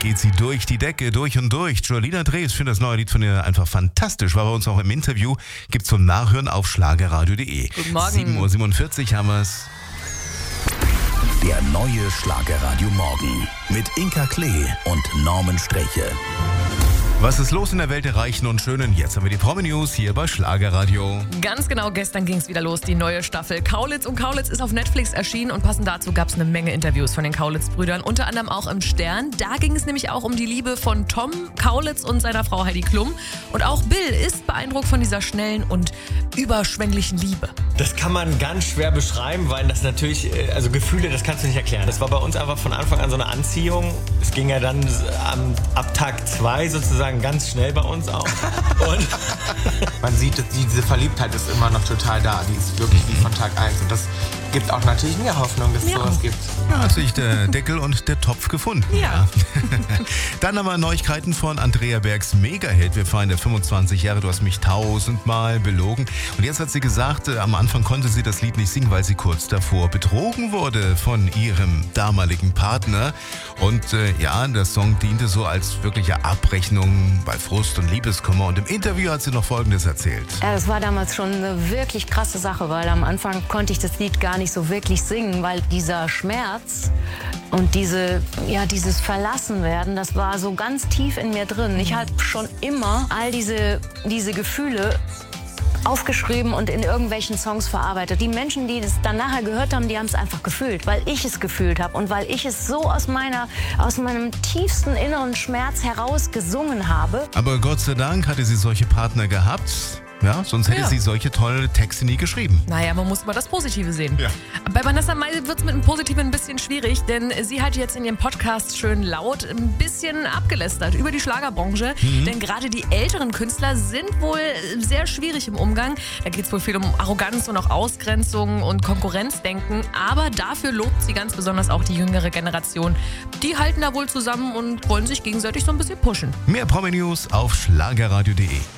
geht sie durch die Decke, durch und durch. Jolina Drees, ich finde das neue Lied von ihr einfach fantastisch. War bei uns auch im Interview. Gibt's zum Nachhören auf schlagerradio.de. Guten Morgen. 7:47 haben wir's. Der neue Schlagerradio Morgen mit Inka Klee und Norman Streche. Was ist los in der Welt der Reichen und Schönen? Jetzt haben wir die Promi-News hier bei Schlagerradio. Ganz genau, gestern ging es wieder los, die neue Staffel Kaulitz. Und Kaulitz ist auf Netflix erschienen und passend dazu gab es eine Menge Interviews von den Kaulitz-Brüdern, unter anderem auch im Stern. Da ging es nämlich auch um die Liebe von Tom Kaulitz und seiner Frau Heidi Klum. Und auch Bill ist beeindruckt von dieser schnellen und überschwänglichen Liebe. Das kann man ganz schwer beschreiben, weil das natürlich, also Gefühle, das kannst du nicht erklären. Das war bei uns einfach von Anfang an so eine Anziehung. Es ging ja dann ab Tag 2 sozusagen ganz schnell bei uns auch. Und man sieht, dass diese Verliebtheit ist immer noch total da. Die ist wirklich wie von Tag 1. Und das gibt auch natürlich mehr Hoffnung, dass es sowas gibt. Ja, hat sich der Deckel und der Topf gefunden. Ja. Dann haben wir Neuigkeiten von Andrea Bergs Mega-Hit. Wir feiern der 25 Jahre, du hast mich 1000-mal belogen. Und jetzt hat sie gesagt, am Anfang konnte sie das Lied nicht singen, weil sie kurz davor betrogen wurde von ihrem damaligen Partner. Und der Song diente so als wirkliche Abrechnung bei Frust und Liebeskummer. Und im Interview hat sie noch Folgendes erzählt. Ja, das war damals schon eine wirklich krasse Sache, weil am Anfang konnte ich das Lied gar nicht so wirklich singen, weil dieser Schmerz und dieses Verlassenwerden, das war so ganz tief in mir drin. Ich habe schon immer all diese Gefühle aufgeschrieben und in irgendwelchen Songs verarbeitet. Die Menschen, die das dann nachher gehört haben, die haben es einfach gefühlt, weil ich es gefühlt habe und weil ich es so aus meinem tiefsten inneren Schmerz heraus gesungen habe. Aber Gott sei Dank hatte sie solche Partner gehabt. Ja, sonst hätte sie solche tolle Texte nie geschrieben. Naja, man muss mal das Positive sehen. Ja. Bei Vanessa Mai wird es mit dem Positiven ein bisschen schwierig, denn sie hat jetzt in ihrem Podcast schön laut ein bisschen abgelästert über die Schlagerbranche. Denn gerade die älteren Künstler sind wohl sehr schwierig im Umgang. Da geht es wohl viel um Arroganz und auch Ausgrenzung und Konkurrenzdenken. Aber dafür lobt sie ganz besonders auch die jüngere Generation. Die halten da wohl zusammen und wollen sich gegenseitig so ein bisschen pushen. Mehr Promi-News auf schlagerradio.de.